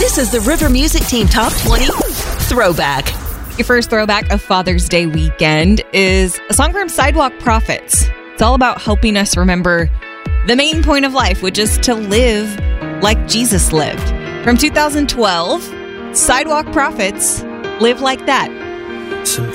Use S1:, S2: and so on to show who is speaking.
S1: This is the River Music Team Top 20 Throwback.
S2: Your first throwback of Father's Day weekend is a song from Sidewalk Prophets. It's all about helping us remember the main point of life, which is to live like Jesus lived. From 2012, Sidewalk Prophets, Live Like That.